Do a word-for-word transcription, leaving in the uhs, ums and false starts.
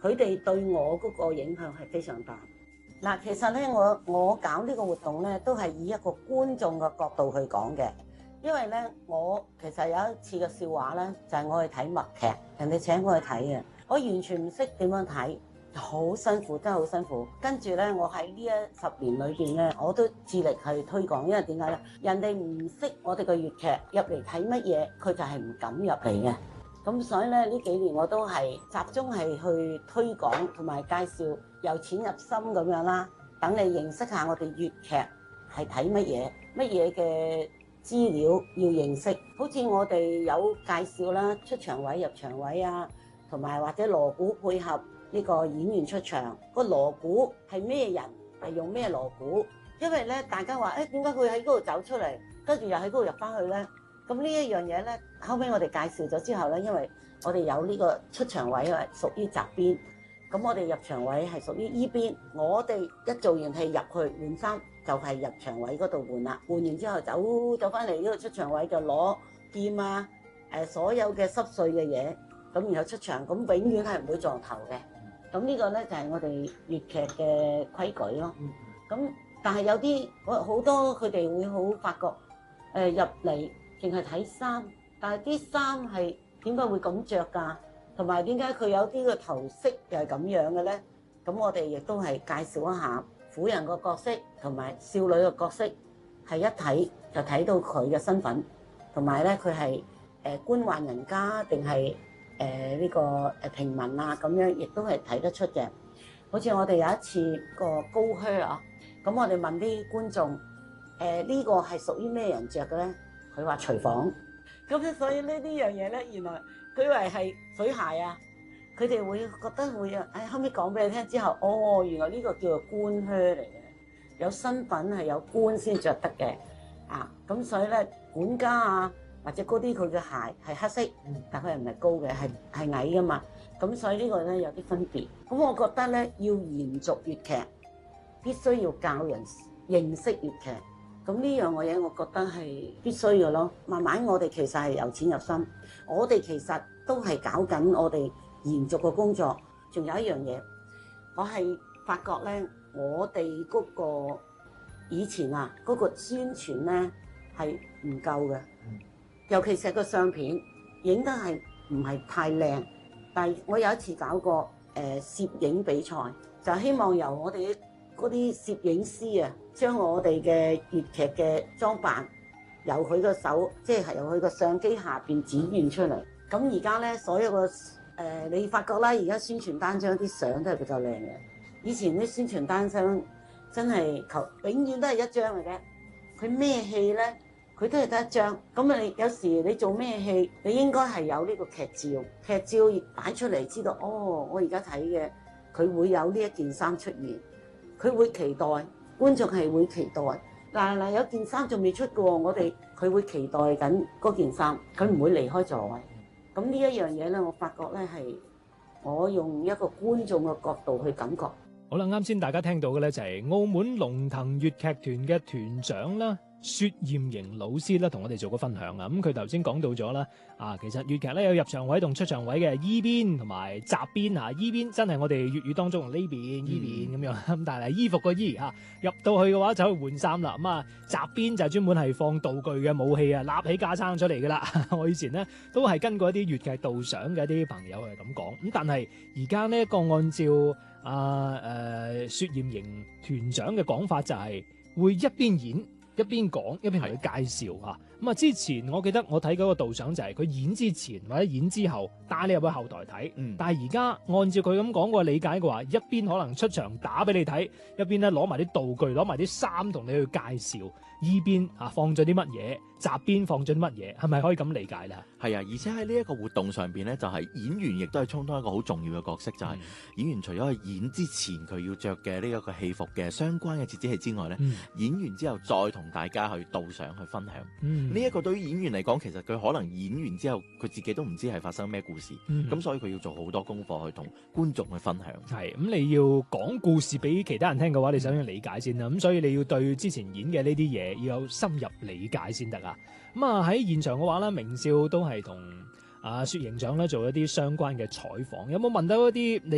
佢哋對我嗰個影響係非常大。嗱，其實咧，我我搞呢個活動咧，都係以一個觀眾嘅角度去講嘅。因為咧，我其實有一次嘅笑話咧，就係、是、我去睇默劇，人哋請我去睇嘅，我完全唔識點樣睇，好辛苦，真係好辛苦。跟住咧，我喺呢一十年裏邊咧，我都致力去推廣，因為點解咧？人哋唔識我哋嘅粵劇入嚟睇乜嘢，佢就係唔敢入嚟嘅。咁所以咧，呢幾年我都係集中係去推廣同埋介紹，由淺入深咁樣啦，等你認識下我哋粵劇係睇乜嘢，乜嘢嘅資料要認識。好似我哋有介紹啦，出場位、入場位啊，同埋或者鑼鼓配合呢個演員出場，個鑼鼓係咩人，係用咩鑼鼓？因為咧，大家話誒點解佢喺嗰度走出嚟，跟住又喺嗰度入翻去咧？咁呢一樣嘢咧，後尾我哋介紹咗之後咧，因為我哋有呢個出場位係屬於閘邊，咁我哋入場位係屬於依邊。我哋一做完戲入去換衫，就係入場位嗰度換啦。換完之後走走翻嚟呢個出場位就攞劍啊，誒所有嘅濕碎嘅嘢，咁然後出場，咁永遠係唔會撞頭嘅。咁呢個咧就係我哋粵劇嘅規矩咯。咁但係有啲好多佢哋會好發覺誒入嚟。淨係睇衫，但係啲衫係點解會咁着㗎？同埋點解佢有啲個頭飾又係咁樣嘅咧？咁我哋亦都係介紹一下婦人個角色同埋少女嘅角色，係一睇就睇到佢嘅身份，同埋咧佢係誒官宦人家定係誒呢個誒平民啊咁樣，亦都係睇得出嘅。好似我哋有一次個高靴啊，咁我哋問啲觀眾誒呢、呃呢個係屬於咩人着嘅咧？佢話廚房，咁所以呢呢樣嘢咧，原來佢以為係水鞋啊，佢哋會覺得會啊，誒後尾講俾你聽之後，哦，原來呢個叫做官靴嚟嘅，有身份係有官先着得嘅，啊，咁所以咧管家啊或者嗰啲佢嘅鞋係黑色，但佢係唔係高嘅，係係矮噶嘛，咁所以呢個咧有啲分別。咁我覺得咧要延續粵劇，必須要教人認識粵劇。咁呢樣嘅嘢，我覺得係必須嘅咯。慢慢我哋其實係由淺入深，我哋其實都係搞緊我哋延續嘅工作。仲有一樣嘢，我係發覺咧，我哋嗰個以前啊嗰個宣傳咧係唔夠嘅，尤其是個相片影得係唔係太靚。但係我有一次搞過誒攝影比賽，就希望由我哋嗰啲攝影師啊，將我哋嘅粵劇嘅裝扮由佢個手，即係由佢個相機下邊展現出嚟。咁而家咧，所有個誒、呃，你發覺啦，而家宣傳單張啲相都係比較靚嘅。以前啲宣傳單張真係求永遠都係一張嚟嘅。佢咩戲咧，佢都係得一張。咁啊，你有時你做咩戲，你應該係有呢個劇照，劇照擺出嚟，知道哦，我而家睇嘅佢會有呢一件衫出現。佢會期待，觀眾係會期待。嗱嗱，有件衫仲未出嘅喎，我哋佢會期待緊嗰件衫，佢唔會離開座位。咁呢一樣嘢咧，我發覺咧係我用一個觀眾嘅角度去感覺。 好啦，啱先大家聽到嘅咧就係澳門龍騰粵劇團嘅團長啦，薛艷瑩老師咧同我哋做個分享啊。咁佢頭先講到咗啦，啊其實粵劇咧有入場位同出場位嘅，依邊同埋閘邊啊。依邊真係我哋粵語當中呢邊依邊咁樣，咁但係衣服個衣嚇入到去嘅話就可以換衫啦。咁啊閘邊就專門係放道具嘅武器啊，立起架撐出嚟噶啦。我以前咧都係跟過一啲粵劇導賞嘅一啲朋友係咁講。咁但係而家呢個按照啊誒、呃、薛艷瑩團長嘅講法就係會一邊演一邊講一邊同佢介紹嚇。咁啊之前我記得我睇嗰個導賞就係佢演之前或者演之後帶你入去後台睇。嗯、但係而家按照佢咁講個理解嘅話，一邊可能出場打俾你睇，一邊咧攞埋啲道具攞埋啲衫同你去介紹。依邊啊放咗啲乜嘢，閘邊放咗啲乜嘢，係咪可以咁理解咧？ 係啊，而且喺呢一個活動上邊咧，就係、是、演員亦都係充當一個好重要嘅角色，就係、是、演員除咗去演之前佢要着嘅呢一個戲服嘅相關嘅折子戲之外咧，嗯、演完之後再同大家去導賞去分享。呢一、嗯這個對於演員嚟講，其實佢可能演完之後佢自己都唔知係發生咩故事，咁、嗯、所以佢要做好多功課去同觀眾去分享。係咁，你要講故事俾其他人聽嘅話，你想要理解先啦。咁所以你要對之前演嘅呢啲嘢要有深入理解先得啊！咁啊喺現場嘅話咧，明少都係同啊薛營長咧做一啲相關嘅採訪，有冇問到一啲你